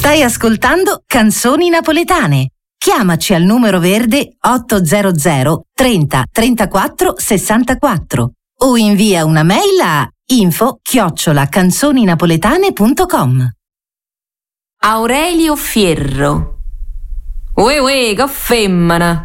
Stai ascoltando Canzoni Napoletane. Chiamaci al numero verde 800 30 34 64 o invia una mail a info@canzoninapoletane.com. Aurelio Fierro. Uè, che femmina!